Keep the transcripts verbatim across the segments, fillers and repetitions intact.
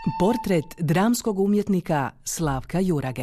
Portret dramskog umjetnika Slavka Jurage.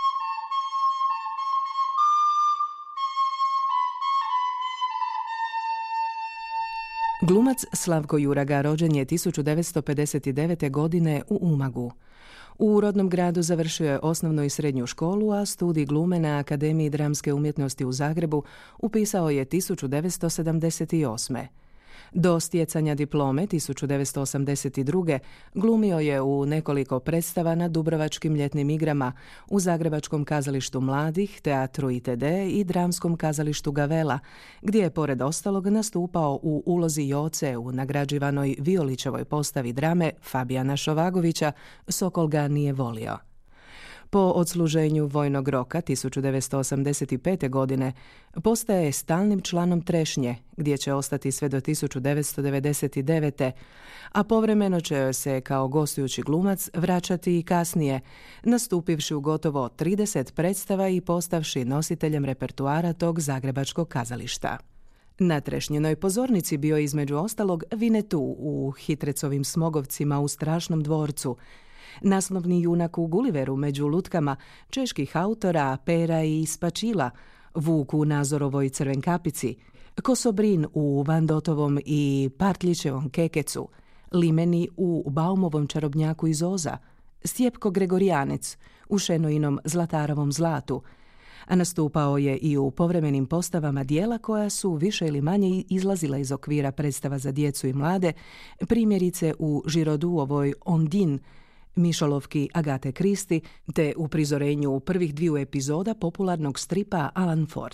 Glumac Slavko Juraga rođen je tisuću devetsto pedeset devete. godine u Umagu. U rodnom gradu završio je osnovnu i srednju školu, a studij glume na Akademiji dramske umjetnosti u Zagrebu upisao je tisuću devetsto sedamdeset osme. Do stjecanja diplome tisuću devetsto osamdeset druge. glumio je u nekoliko predstava na Dubrovačkim ljetnim igrama, u Zagrebačkom kazalištu mladih, Teatru I T D i Dramskom kazalištu Gavela, gdje je pored ostalog nastupao u ulozi Joce u nagrađivanoj Violićevoj postavi drame Fabijana Šovagovića Sokol ga nije volio. Po odsluženju vojnog roka tisuću devetsto osamdeset pete. godine postaje stalnim članom Trešnje, gdje će ostati sve do tisuću devetsto devedeset devete. a povremeno će se kao gostujući glumac vraćati i kasnije, nastupivši u gotovo trideset predstava i postavši nositeljem repertuara tog zagrebačkog kazališta. Na Trešnjenoj pozornici bio je između ostalog Vinetu u Hitrecovim Smogovcima u Strašnom dvorcu, naslovni junak u Guliveru među lutkama čeških autora Pera i Spačila, Vuk u Nazorovoj Crvenkapici, Kosobrin u Vandotovom i Partljićevom Kekecu, Limeni u Baumovom Čarobnjaku iz Oza, Stjepko Gregorijanec u Šenoinom Zlatarovom zlatu, a nastupao je i u povremenim postavama dijela koja su više ili manje izlazila iz okvira predstava za djecu i mlade, primjerice u Žiroduovoj Ondin, Mišolovki Agate Kristi, te u prizorenju prvih dviju epizoda popularnog stripa Alan Ford.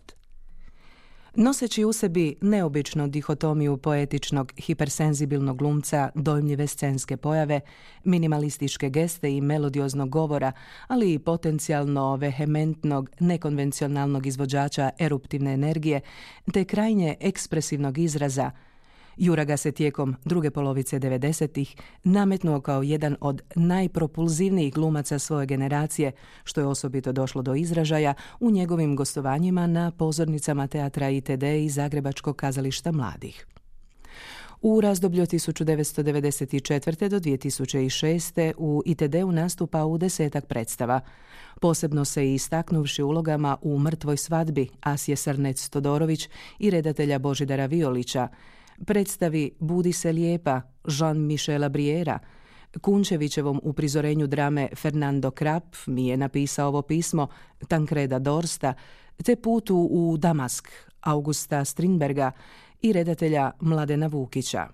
Noseći u sebi neobično dihotomiju poetičnog, hipersenzibilnog glumca, dojmljive scenske pojave, minimalističke geste i melodioznog govora, ali i potencijalno vehementnog, nekonvencionalnog izvođača eruptivne energije, te krajnje ekspresivnog izraza, Juraga se tijekom druge polovice devedesetih nametnuo kao jedan od najpropulzivnijih glumaca svoje generacije, što je osobito došlo do izražaja u njegovim gostovanjima na pozornicama Teatra I T D i Zagrebačkog kazališta mladih. U razdoblju od tisuću devetsto devedeset četvrte. do dvije tisuće šeste. u I T D-u nastupa u desetak predstava, posebno se i istaknuvši ulogama u Mrtvoj svadbi Asje Srnec Todorović i redatelja Božidara Violića, predstavi Budi se lijepa Jean-Michela Briera, Kunčevićevom uprizorenju drame Fernando Krap mi je napisao ovo pismo Tankreda Dorsta, te Putu u Damask Augusta Strindberga i redatelja Mladena Vukića.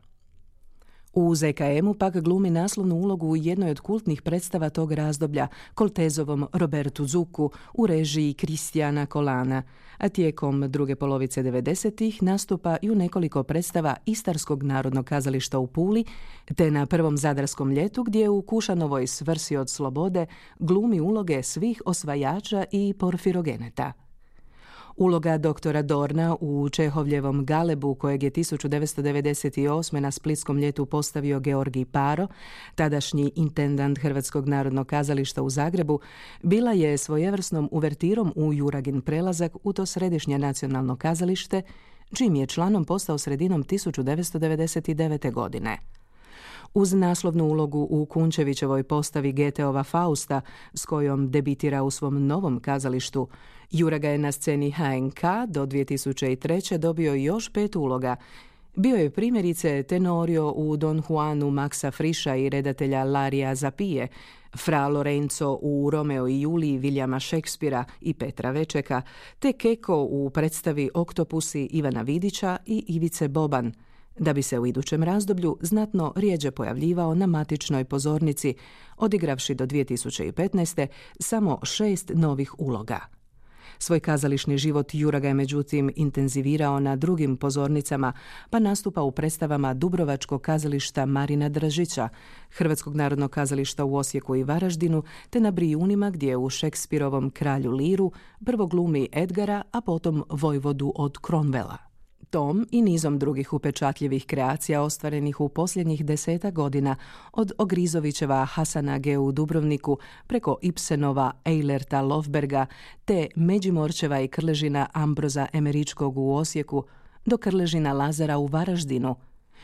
U Z K M-u pak glumi naslovnu ulogu u jednoj od kultnih predstava tog razdoblja, Koltezovom Robertu Zuku u režiji Kristijana Kolana, a tijekom druge polovice devedesetih nastupa i u nekoliko predstava Istarskog narodnog kazališta u Puli, te na Prvom zadarskom ljetu gdje u Kušanovoj Svrsi od slobode glumi uloge svih osvajača i porfirogeneta. Uloga doktora Dorna u Čehovljevom Galebu, kojeg je tisuću devetsto devedeset osme. na Splitskom ljetu postavio Georgij Paro, tadašnji intendant Hrvatskog narodnog kazališta u Zagrebu, bila je svojevrsnom uvertirom u Juragin prelazak u to središnje nacionalno kazalište, čim je članom postao sredinom tisuću devetsto devedeset devete. godine. Uz naslovnu ulogu u Kunčevićevoj postavi Goetheova Fausta, s kojom debitira u svom novom kazalištu, Juraga je na sceni H N K do dvije tisuće treće. dobio još pet uloga. Bio je primjerice tenorio u Don Juanu Maxa Frischa i redatelja Larija Zapije, Fra Lorenzo u Romeo i Juliji Viljama Šekspira i Petra Večeka, te Keko u predstavi Oktopusi Ivana Vidića i Ivice Boban, da bi se u idućem razdoblju znatno rijeđe pojavljivao na matičnoj pozornici, odigravši do dvije tisuće petnaeste. samo šest novih uloga. Svoj kazališni život Juraga je međutim intenzivirao na drugim pozornicama, pa nastupa u predstavama Dubrovačkog kazališta Marina Dražića, Hrvatskog narodnog kazališta u Osijeku i Varaždinu, te na Brijunima gdje u Šekspirovom Kralju Liru prvo glumi Edgara, a potom vojvodu od Cromwella. Tom i nizom drugih upečatljivih kreacija ostvarenih u posljednjih deseta godina, od Ogrizovićeva Hasana Ge u Dubrovniku preko Ibsenova Eilerta Lofberga te Međimorčeva i Krležina Ambroza Emeričkog u Osijeku do Krležina Lazara u Varaždinu.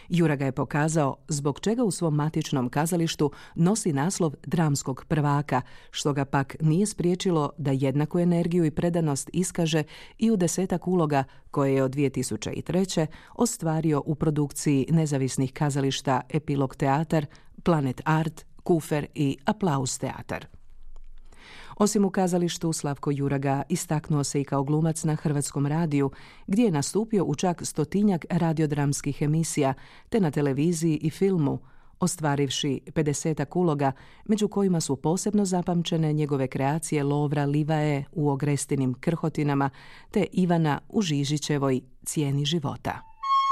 Juraga je pokazao zbog čega u svom matičnom kazalištu nosi naslov dramskog prvaka, što ga pak nije spriječilo da jednaku energiju i predanost iskaže i u desetak uloga koje je od dvije tisuće treće. ostvario u produkciji nezavisnih kazališta Epilog teatar, Planet Art, Kufer i Aplauz teatar. Osim u kazalištu, Slavko Juraga istaknuo se i kao glumac na Hrvatskom radiju, gdje je nastupio u čak stotinjak radiodramskih emisija, te na televiziji i filmu, ostvarivši pedesetak uloga, među kojima su posebno zapamćene njegove kreacije Lovra Livaje u Ogrestinim krhotinama, te Ivana u Žižićevoj Cijeni života.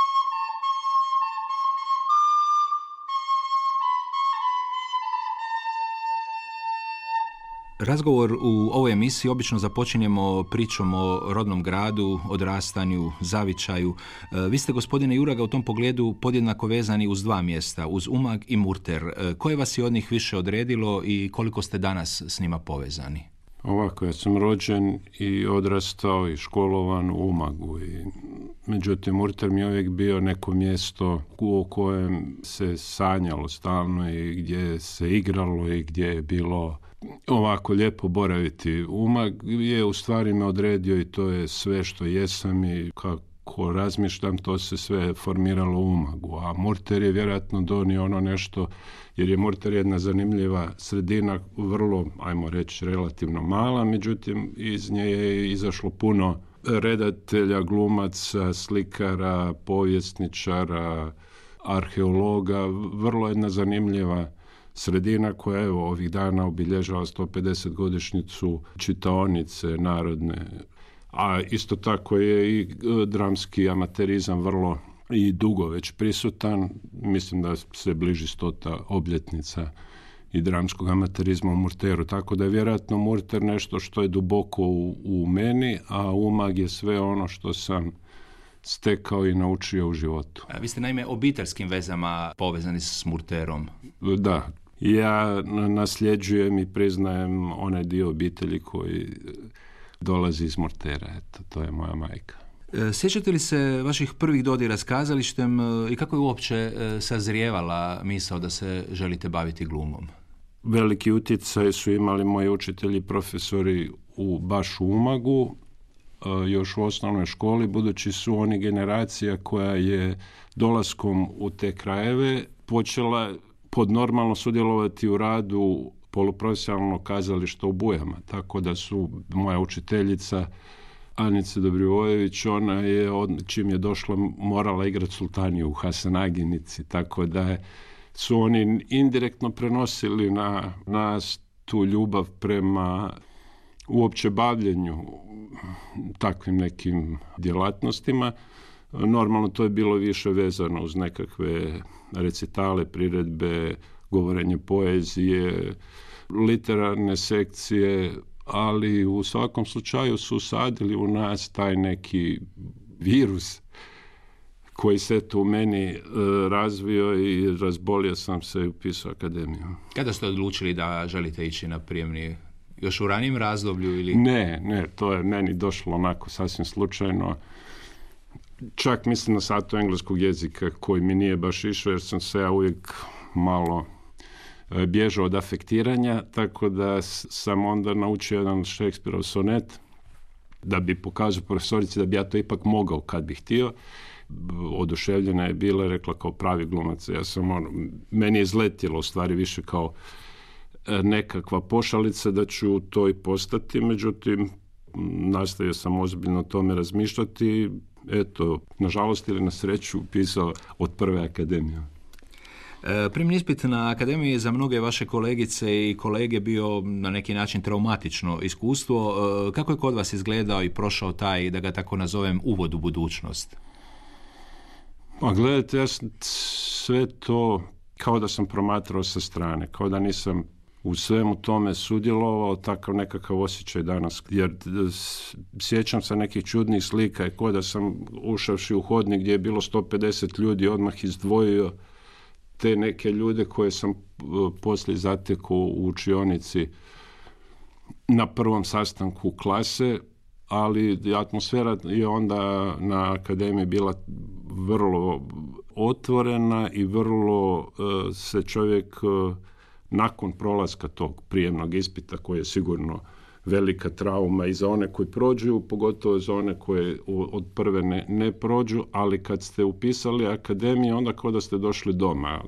Razgovor u ovoj emisiji obično započinjemo pričom o rodnom gradu, odrastanju, zavičaju. Vi ste, gospodine Juraga, u tom pogledu podjednako vezani uz dva mjesta, uz Umag i Murter. Koje vas je od njih više odredilo i koliko ste danas s njima povezani? Ovako, ja sam rođen i odrastao i školovan u Umagu. I, međutim, Murter mi je uvijek bio neko mjesto u kojem se sanjalo stalno i gdje se igralo i gdje je bilo ovako lijepo boraviti. Umag je u stvari me odredio i to je sve što jesam i kako razmišljam, to se sve formiralo u Umagu. A Murter je vjerojatno donio ono nešto, jer je Murter jedna zanimljiva sredina, vrlo, ajmo reći, relativno mala, međutim iz nje je izašlo puno redatelja, glumaca, slikara, povjesničara, arheologa, vrlo jedna zanimljiva sredina koja evo ovih dana obilježava sto pedeset godišnjicu čitaonice narodne, a isto tako je i dramski amaterizam vrlo i dugo već prisutan. Mislim da se bliži stota obljetnica i dramskog amaterizma u Murteru, tako da je vjerojatno Murter nešto što je duboko u, u meni, a Umag je sve ono što sam stekao i naučio u životu. A vi ste naime obiteljskim vezama povezani s Murterom. Da. Ja nasljeđujem i priznajem onaj dio obitelji koji dolazi iz Murtera. Eto, to je moja majka. Sjećate li se vaših prvih dodira s kazalištem i kako je uopće sazrijevala misao da se želite baviti glumom? Veliki utjecaj su imali moji učitelji, profesori u baš u Umagu, još u osnovnoj školi, budući su oni generacija koja je dolaskom u te krajeve počela podnormalno sudjelovati u radu poluprofesionalnog kazališta u Bujama. Tako da su moja učiteljica Anice Dobrivojević, ona je, od, čim je došla, morala igrati Sultaniju u Hasanaginici, tako da je, su oni indirektno prenosili na nas tu ljubav prema uopće bavljenju takvim nekim djelatnostima. Normalno to je bilo više vezano uz nekakve recitale, priredbe, govorenje poezije, literarne sekcije, ali u svakom slučaju su usadili u nas taj neki virus koji se tu u meni e, razvio i razbolio sam se i upisao akademiju. Kada ste odlučili da želite ići na prijemni? Još u ranijem razdoblju ili? Ne, ne, to je meni došlo onako sasvim slučajno. Čak mislim na satu engleskog jezika koji mi nije baš išao, jer sam se ja uvijek malo bježao od afektiranja, tako da sam onda naučio jedan Shakespeareov sonet da bi pokazao profesorici da bi ja to ipak mogao kad bih htio. Oduševljena je bila i rekla kao pravi glumac. Ja sam ono, meni je izletjelo u stvari više kao nekakva pošalica da ću to i postati, međutim nastavio sam ozbiljno o tome razmišljati. Eto, nažalost ili na sreću, pisao od prve akademije. Prijemni ispit na akademiji je za mnoge vaše kolegice i kolege bio na neki način traumatično iskustvo. Kako je kod vas izgledao i prošao taj, da ga tako nazovem, uvod u budućnost? Pa gledajte, ja sam sve to kao da sam promatrao sa strane, kao da nisam u svemu tome sudjelovao, takav nekakav osjećaj danas, jer sjećam se nekih čudnih slika, kao da sam ušavši u hodnik gdje je bilo sto pedeset ljudi, odmah izdvojio te neke ljude koje sam poslije zatekao u učionici na prvom sastanku klase ali atmosfera je onda na akademiji bila vrlo otvorena i vrlo uh, se čovjek uh, nakon prolaska tog prijemnog ispita, koji je sigurno velika trauma i za one koji prođu, pogotovo za one koje od prve ne, ne prođu, ali kad ste upisali akademiju, onda kao da ste došli doma.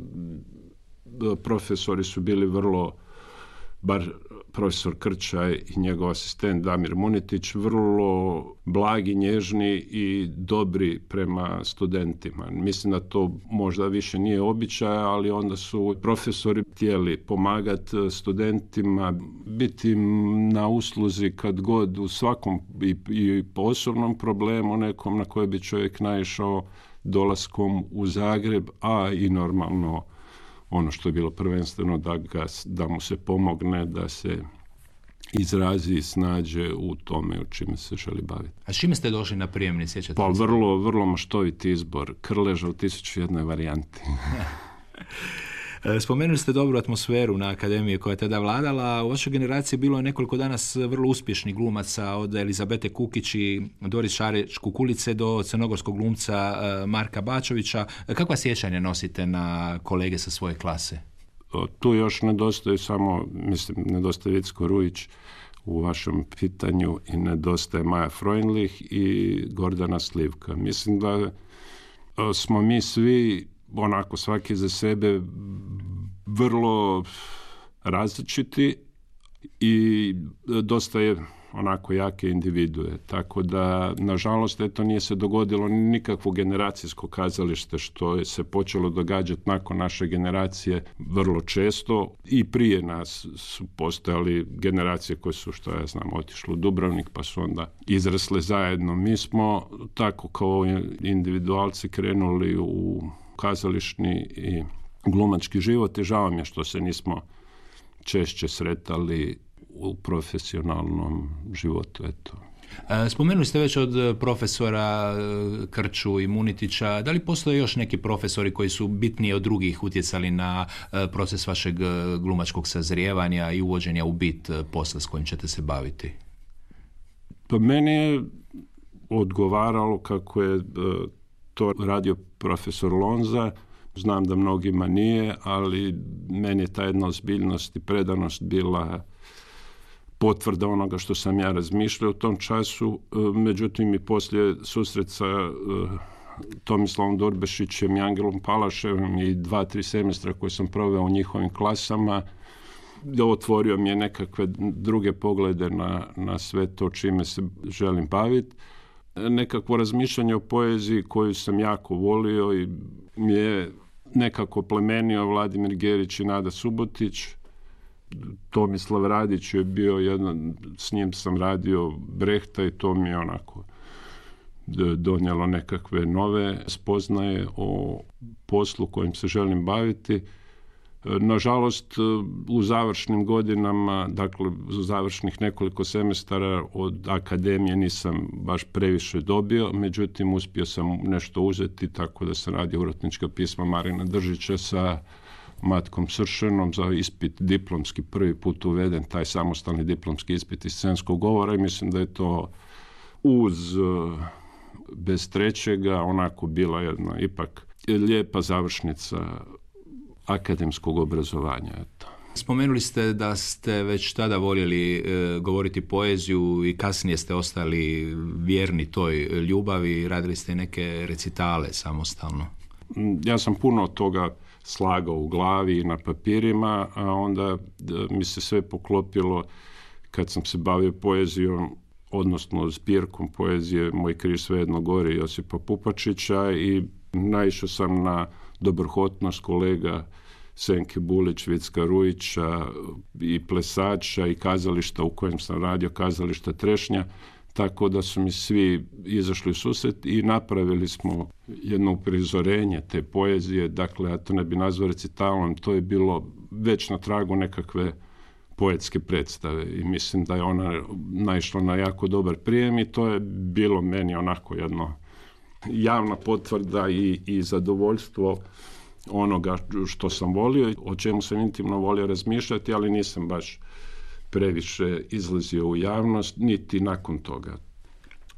Profesori su bili vrlo, bar profesor Krčaj i njegov asistent Damir Munitić, vrlo blagi, nježni i dobri prema studentima. Mislim da to možda više nije običaj, ali onda su profesori htjeli pomagati studentima, biti na usluzi kad god u svakom i, i po osobnom problemu nekom na koje bi čovjek naišao dolaskom u Zagreb, a i normalno ono što je bilo prvenstveno da, ga, da mu se pomogne, da se izrazi i snađe u tome o čime se želi baviti. A s čime ste došli na prijemni, sjećate? Pa vrlo, vrlo maštovit izbor. Krleža u tisuću jednoj varijanti. Spomenuli ste dobru atmosferu na akademiji koja je tada vladala. U vašoj generaciji bilo je nekoliko danas vrlo uspješnih glumaca, od Elizabete Kukić i Doris Šarić Kukulice do crnogorskog glumca Marka Bačovića. Kakva sjećanja nosite na kolege sa svoje klase? Tu još nedostaje samo, mislim, nedostaje Vicko Rujić u vašem pitanju i nedostaje Maja Freundlich i Gordana Slivka. Mislim da smo mi svi onako svaki za sebe vrlo različiti i dosta je onako jake individue. Tako da, nažalost, eto nije se dogodilo nikakvo generacijsko kazalište što je se počelo događati nakon naše generacije vrlo često. I prije nas su postojali generacije koje su, što ja znam, otišli u Dubrovnik pa su onda izrasle zajedno. Mi smo tako kao individualci krenuli u kazališni i glumački život i žao mi je što se nismo češće sretali u profesionalnom životu. Eto. Spomenuli ste već od profesora Krču i Munitića. Da li postoje još neki profesori koji su bitniji od drugih utjecali na proces vašeg glumačkog sazrijevanja i uvođenja u bit posla s kojim ćete se baviti? Pa meni je odgovaralo kako je to radio profesor Lonza. Znam da mnogima nije, ali meni je ta jedna ozbiljnost i predanost bila potvrda onoga što sam ja razmišljao u tom času. Međutim, i poslije susret sa Tomislavom Dorbešićem i Angelom Palaševim i dva, tri semestra koje sam proveo u njihovim klasama, otvorio mi je nekakve druge poglede na, na sve to čime se želim baviti. Nekakvo razmišljanje o poeziji koju sam jako volio i mi je nekako plemenio Vladimir Gerić i Nada Subotić. Tomislav Radić je bio jedan, s njim sam radio Brehta i to mi je onako donijelo nekakve nove spoznaje o poslu kojim se želim baviti. Nažalost, u završnim godinama, dakle u završnih nekoliko semestara od akademije nisam baš previše dobio, međutim uspio sam nešto uzeti, tako da sam radio urotnička pisma Marina Držića sa Matkom Sršenom za ispit diplomski, prvi put uveden taj samostalni diplomski ispit iz scenskog govora i mislim da je to uz bez trećega onako bila jedna ipak lijepa završnica akademskog obrazovanja. Eto. Spomenuli ste da ste već tada voljeli e, govoriti poeziju i kasnije ste ostali vjerni toj ljubavi, radili ste neke recitale samostalno. Ja sam puno toga slagao u glavi i na papirima, a onda mi se sve poklopilo kad sam se bavio poezijom, odnosno zbirkom poezije Moj križ svejedno gori Josipa Pupačića i naišao sam na dobrohotnost kolega Senke Bulić, Vicka Rujića i plesača i kazališta u kojem sam radio, kazališta Trešnja, tako da su mi svi izašli u susret i napravili smo jedno uprizorenje te poezije, dakle, ja to ne bi nazvao recitalom, to je bilo već na tragu nekakve poetske predstave i mislim da je ona naišla na jako dobar prijem i to je bilo meni onako jedno javna potvrda i, i zadovoljstvo onoga što sam volio, o čemu sam intimno volio razmišljati, ali nisam baš previše izlazio u javnost, niti nakon toga.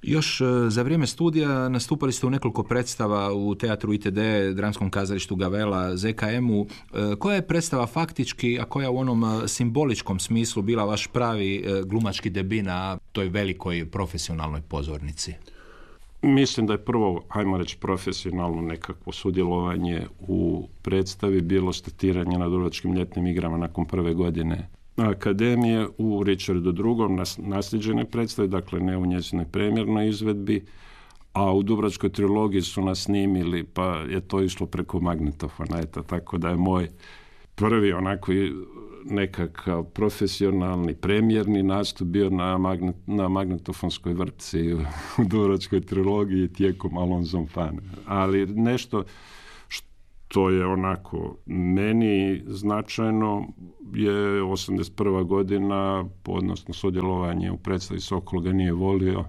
Još za vrijeme studija nastupali ste u nekoliko predstava u Teatru I T D, Dramskom kazalištu Gavela, Z K M-u. Koja je predstava faktički, a koja u onom simboličkom smislu bila vaš pravi glumački debut na toj velikoj profesionalnoj pozornici? Mislim da je prvo, ajmo reći, profesionalno nekakvo sudjelovanje u predstavi bilo statiranje na Dubrovačkim ljetnim igrama nakon prve godine akademije u Richardu drugom nasljeđene predstave, dakle ne u njezinoj premjernoj izvedbi, a u Dubrovačkoj trilogiji su nas snimili, pa je to išlo preko magnetofona, eto, tako da je moj prvi onako nekakav profesionalni premjerni nastup bio na, magnet, na magnetofonskoj vrpci u Dubrovačkoj trilogiji tijekom Alonzom Fan. Ali nešto što je onako meni značajno je osamdeset prva godina, odnosno sudjelovanje u predstavi Sokol ga nije volio,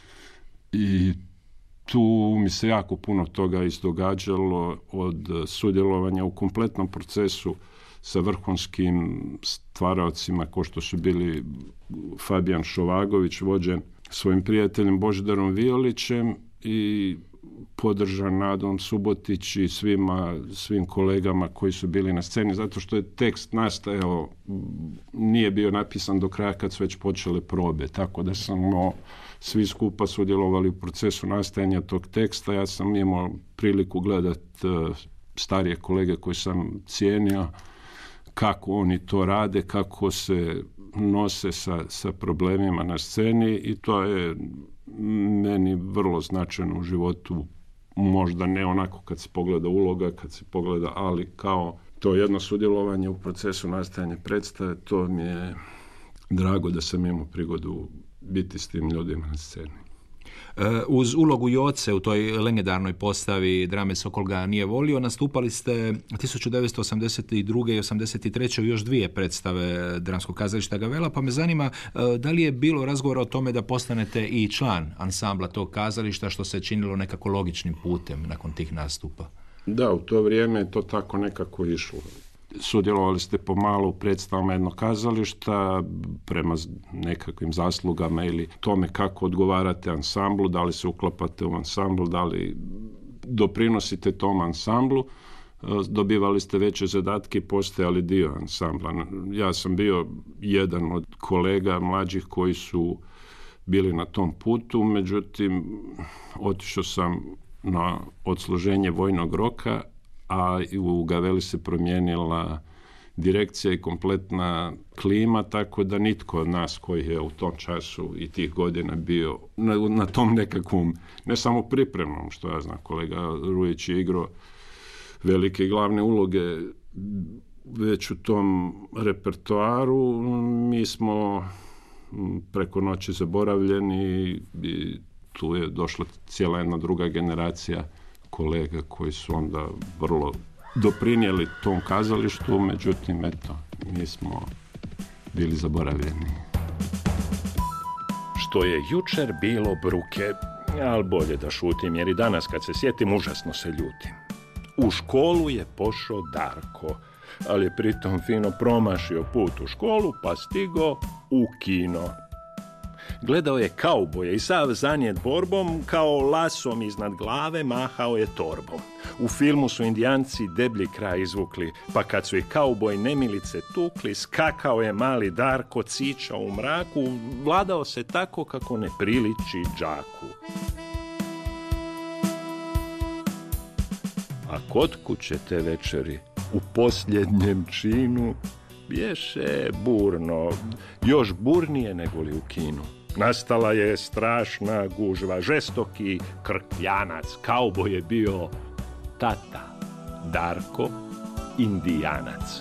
i tu mi se jako puno toga izdogađalo, od sudjelovanja u kompletnom procesu sa vrhunskim stvaraocima kao što su bili Fabijan Šovagović, vođen svojim prijateljem Božidarom Violićem, i podržan Nadom Subotić i svima, svim kolegama koji su bili na sceni, zato što je tekst nastajao, nije bio napisan do kraja kad su već počele probe, tako da smo svi skupa sudjelovali u procesu nastajanja tog teksta. Ja sam imao priliku gledati starije kolege koji sam cijenio, kako oni to rade, kako se nose sa, sa problemima na sceni, i to je meni vrlo značajno u životu. Možda ne onako kad se pogleda uloga, kad se pogleda, ali kao to jedno sudjelovanje u procesu nastajanja predstave, to mi je drago da sam imao prigodu biti s tim ljudima na sceni. Uz ulogu Joce u toj legendarnoj postavi drame Sokol ga nije volio, nastupali ste tisuću devetsto osamdeset druge i osamdeset treće u još dvije predstave Dramskog kazališta Gavela, pa me zanima da li je bilo razgovora o tome da postanete i član ansambla tog kazališta, što se činilo nekako logičnim putem nakon tih nastupa? Da, u to vrijeme je to tako nekako išlo. Sudjelovali ste pomalo u predstavama jednog kazališta prema nekakvim zaslugama ili tome kako odgovarate ansamblu, da li se uklapate u ansambl, da li doprinosite tom ansamblu. Dobivali ste veće zadatke i postajali dio ansambla. Ja sam bio jedan od kolega mlađih koji su bili na tom putu, međutim otišao sam na odsluženje vojnog roka, a u Gaveli se promijenila direkcija i kompletna klima, tako da nitko od nas koji je u tom času i tih godina bio na, na tom nekakvom, ne samo pripremnom, što ja znam, kolega Rujić je igrao velike glavne uloge već u tom repertoaru, mi smo preko noći zaboravljeni i tu je došla cijela jedna druga generacija kolega koji su onda vrlo doprinijeli tom kazalištu, međutim, eto, mi smo bili zaboravljeni. Što je jučer bilo bruke, ali bolje da šutim, jer i danas kad se sjetim, užasno se ljutim. U školu je pošao Darko, ali je pritom fino promašio put u školu, pa stigo u kino. Gledao je kauboje i sav zanijet borbom, kao lasom iznad glave mahao je torbom. U filmu su Indijanci deblji kraj izvukli, pa kad su i kauboj nemilice tukli, skakao je mali Darko, cičao u mraku, vladao se tako kako ne priliči đaku. A kod kuće te večeri, u posljednjem činu, bješe burno, još burnije nego li u kinu. Nastala je strašna gužva, žestoki krkljanac, kauboj je bio tata, Darko, Indijanac.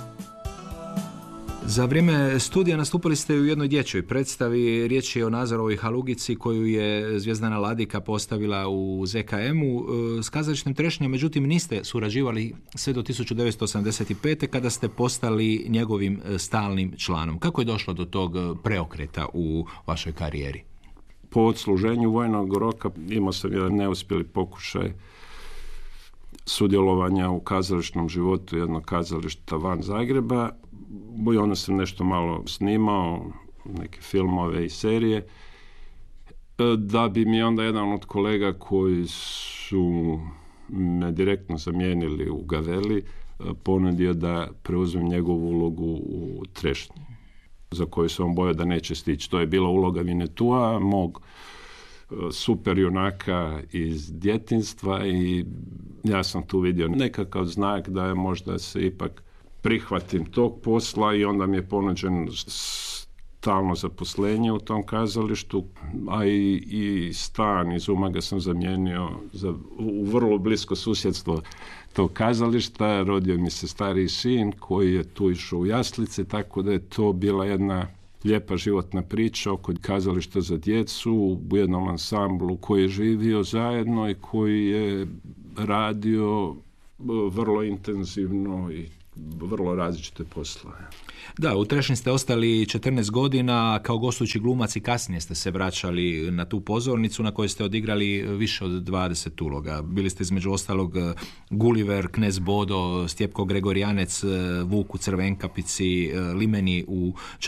Za vrijeme studija nastupali ste u jednoj dječjoj predstavi, riječ je o Nazorovoj Halugici koju je Zvjezdana Ladika postavila u Z K M-u. S kazališnim trešnjom, međutim, niste surađivali sve do tisuću devetsto osamdeset pete kada ste postali njegovim stalnim članom. Kako je došlo do tog preokreta u vašoj karijeri? Po odsluženju vojnog roka imao sam jedan neuspjeli pokušaj sudjelovanja u kazališnom životu jednog kazališta van Zagreba. I onda sam nešto malo snimao, neke filmove i serije. Da bi mi onda jedan od kolega koji su me direktno zamijenili u Gaveli ponudio da preuzmem njegovu ulogu u Trešnji, za koju sam on bojao da neće stići. To je bila uloga Vinetua, mog super junaka iz djetinjstva, i ja sam tu vidio nekakav znak da je možda se ipak prihvatim tog posla, i onda mi je ponuđen stalno zaposlenje u tom kazalištu, a i, i stan iz Umaga sam zamijenio za, u vrlo blisko susjedstvo tog kazališta. Rodio mi se stariji sin koji je tu išao u jaslice, tako da je to bila jedna lijepa životna priča oko kazališta za djecu u jednom ansamblu koji je živio zajedno i koji je radio vrlo intenzivno i vrlo različite poslove. Da, u Trešnji ste ostali četrnaest godina, kao gostujući glumac i kasnije ste se vraćali na tu pozornicu na kojoj ste odigrali više od dvadeset uloga. Bili ste između ostalog Gulliver, Knez Bodo, Stjepko Gregorijanec, Vuk u Crvenkapici, Limeni u